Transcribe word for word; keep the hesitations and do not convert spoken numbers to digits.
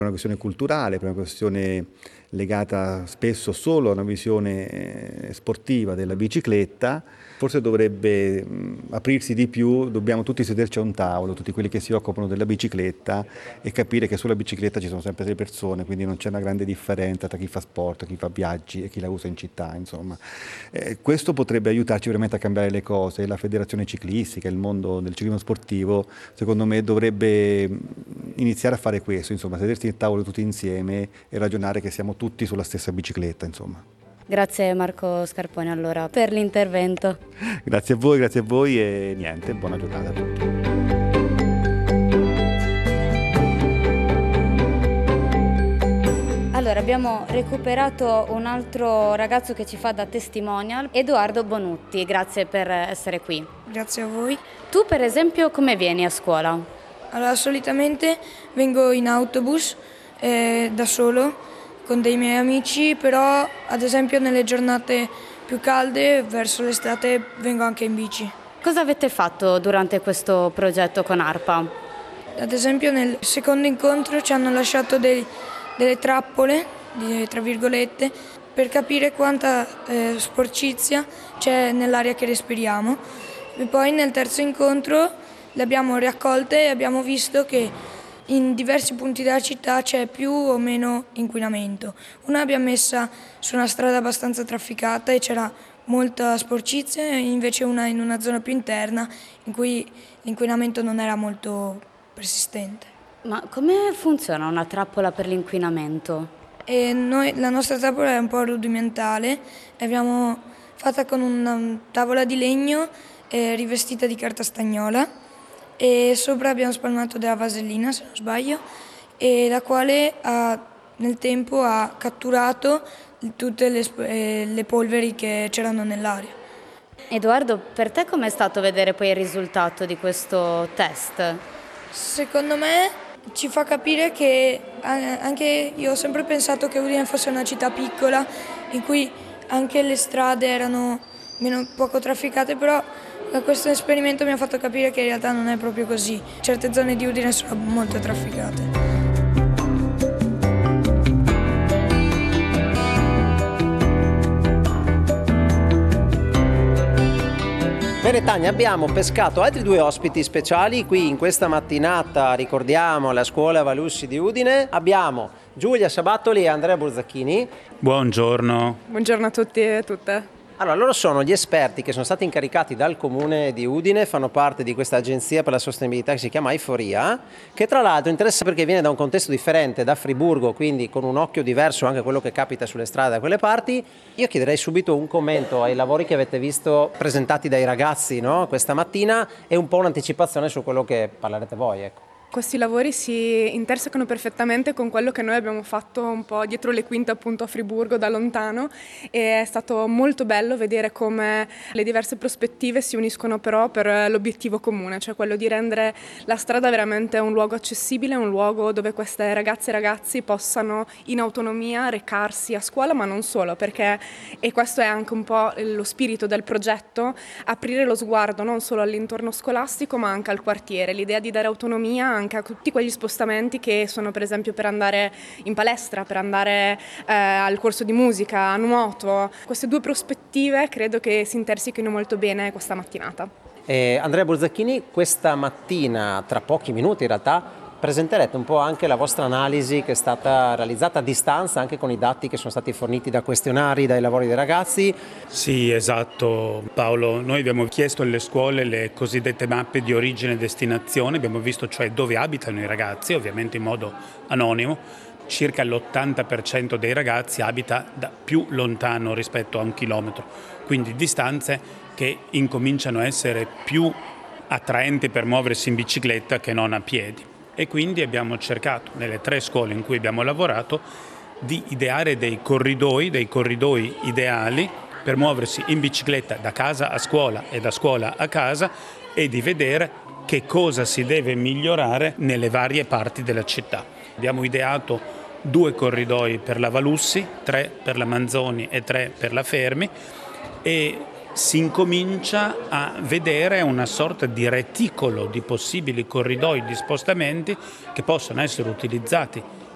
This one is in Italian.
È una questione culturale, è una questione legata spesso solo a una visione eh, sportiva della bicicletta. Forse dovrebbe mh, aprirsi di più, dobbiamo tutti sederci a un tavolo, tutti quelli che si occupano della bicicletta, e capire che sulla bicicletta ci sono sempre delle persone, quindi non c'è una grande differenza tra chi fa sport, chi fa viaggi e chi la usa in città, insomma. Eh, questo potrebbe aiutarci veramente a cambiare le cose. La federazione ciclistica, il mondo del ciclismo sportivo, secondo me dovrebbe mh, iniziare a fare questo, insomma, sedersi al tavolo tutti insieme e ragionare che siamo tutti sulla stessa bicicletta, insomma. Grazie Marco Scarponi allora per l'intervento. Grazie a voi, grazie a voi e niente, buona giornata a tutti. Allora, abbiamo recuperato un altro ragazzo che ci fa da testimonial, Edoardo Bonutti, grazie per essere qui. Grazie a voi. Tu per esempio come vieni a scuola? Allora, solitamente vengo in autobus eh, da solo con dei miei amici, però ad esempio nelle giornate più calde, verso l'estate, vengo anche in bici. Cosa avete fatto durante questo progetto con ARPA? Ad esempio nel secondo incontro ci hanno lasciato dei, delle trappole, di, tra virgolette, per capire quanta eh, sporcizia c'è nell'aria che respiriamo. E poi nel terzo incontro le abbiamo raccolte e abbiamo visto che in diversi punti della città c'è più o meno inquinamento. Una l'abbiamo messa su una strada abbastanza trafficata e c'era molta sporcizia, e invece una in una zona più interna in cui l'inquinamento non era molto persistente. Ma come funziona una trappola per l'inquinamento? E noi, la nostra trappola è un po' rudimentale, l'abbiamo fatta con una tavola di legno eh, rivestita di carta stagnola, e sopra abbiamo spalmato della vasellina, se non sbaglio, e la quale ha, nel tempo ha catturato tutte le, eh, le polveri che c'erano nell'aria. Edoardo, per te com'è stato vedere poi il risultato di questo test? Secondo me ci fa capire che anche io ho sempre pensato che Udine fosse una città piccola in cui anche le strade erano meno poco trafficate, però questo esperimento mi ha fatto capire che in realtà non è proprio così. Certe zone di Udine sono molto trafficate. Bene Tania, abbiamo pescato altri due ospiti speciali qui in questa mattinata, ricordiamo, alla scuola Valussi di Udine. Abbiamo Giulia Sabattoli e Andrea Burzacchini. Buongiorno. Buongiorno a tutti e a tutte. Allora, loro sono gli esperti che sono stati incaricati dal comune di Udine, fanno parte di questa agenzia per la sostenibilità che si chiama Aiforia, che tra l'altro interessa perché viene da un contesto differente, da Friburgo, quindi con un occhio diverso anche a quello che capita sulle strade da quelle parti. Io chiederei subito un commento ai lavori che avete visto presentati dai ragazzi, no? Questa mattina, e un po' un'anticipazione su quello che parlerete voi, ecco. Questi lavori si intersecano perfettamente con quello che noi abbiamo fatto un po' dietro le quinte appunto a Friburgo da lontano, e è stato molto bello vedere come le diverse prospettive si uniscono però per l'obiettivo comune, cioè quello di rendere la strada veramente un luogo accessibile, un luogo dove queste ragazze e ragazzi possano in autonomia recarsi a scuola, ma non solo, perché, e questo è anche un po' lo spirito del progetto, aprire lo sguardo non solo all'intorno scolastico ma anche al quartiere, l'idea di dare autonomia anche a tutti quegli spostamenti che sono per esempio per andare in palestra, per andare eh, al corso di musica, a nuoto. Queste due prospettive credo che si intersechino molto bene questa mattinata. Eh, Andrea Burzacchini, questa mattina, tra pochi minuti in realtà, presenterete un po' anche la vostra analisi che è stata realizzata a distanza, anche con i dati che sono stati forniti da questionari, dai lavori dei ragazzi. Sì, esatto Paolo, noi abbiamo chiesto alle scuole le cosiddette mappe di origine e destinazione, abbiamo visto cioè dove abitano i ragazzi, ovviamente in modo anonimo. Circa l'ottanta per cento dei ragazzi abita da più lontano rispetto a un chilometro, quindi distanze che incominciano a essere più attraenti per muoversi in bicicletta che non a piedi. E quindi abbiamo cercato, nelle tre scuole in cui abbiamo lavorato, di ideare dei corridoi, dei corridoi ideali per muoversi in bicicletta da casa a scuola e da scuola a casa, e di vedere che cosa si deve migliorare nelle varie parti della città. Abbiamo ideato due corridoi per la Valussi, tre per la Manzoni e tre per la Fermi, e si incomincia a vedere una sorta di reticolo di possibili corridoi di spostamenti che possono essere utilizzati